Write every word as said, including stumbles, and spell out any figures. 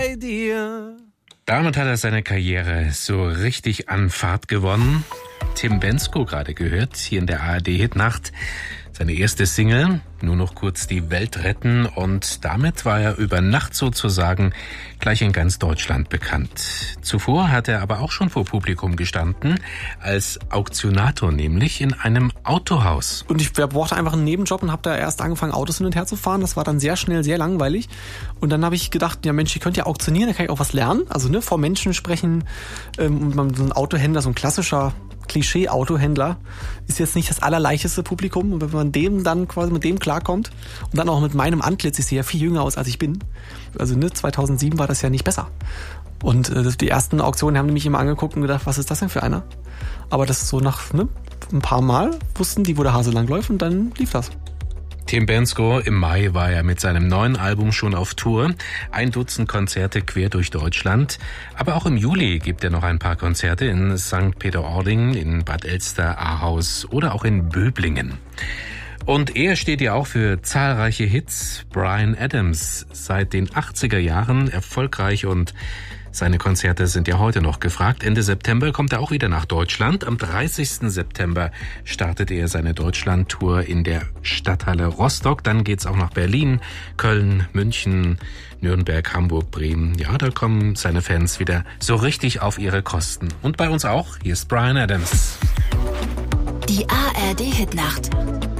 bei dir. Damit hat er seine Karriere so richtig an Fahrt gewonnen. Tim Bendzko gerade gehört, hier in der A R D-Hitnacht. Seine erste Single, nur noch kurz die Welt retten, und damit war er über Nacht sozusagen gleich in ganz Deutschland bekannt. Zuvor hat er aber auch schon vor Publikum gestanden, als Auktionator, nämlich in einem Autohaus. Und ich brauchte einfach einen Nebenjob und habe da erst angefangen, Autos hin und her zu fahren. Das war dann sehr schnell sehr langweilig. Und dann habe ich gedacht, ja Mensch, ich könnte ja auktionieren, da kann ich auch was lernen. Also ne, vor Menschen sprechen. Ähm, so ein Autohändler, so ein klassischer Klischee-Autohändler ist jetzt nicht das allerleichteste Publikum, und wenn man dem dann quasi mit dem klarkommt und dann auch mit meinem Antlitz, ich sehe ja viel jünger aus, als ich bin, also ne, zweitausendsieben war das ja nicht besser. Und äh, die ersten Auktionen haben die mich immer angeguckt und gedacht, was ist das denn für einer? Aber das ist so nach ne, ein paar Mal wussten die, wo der Hase lang läuft, und dann lief das. Tim Bendzko, im Mai war er mit seinem neuen Album schon auf Tour. Ein Dutzend Konzerte quer durch Deutschland. Aber auch im Juli gibt er noch ein paar Konzerte in Sankt Peter-Ording, in Bad Elster, Ahaus oder auch in Böblingen. Und er steht ja auch für zahlreiche Hits. Bryan Adams, seit den achtziger Jahren erfolgreich, und seine Konzerte sind ja heute noch gefragt. Ende September kommt er auch wieder nach Deutschland. Am dreißigsten September startet er seine Deutschland-Tour in der Stadthalle Rostock. Dann geht's auch nach Berlin, Köln, München, Nürnberg, Hamburg, Bremen. Ja, da kommen seine Fans wieder so richtig auf ihre Kosten. Und bei uns auch. Hier ist Bryan Adams. Die A R D-Hitnacht.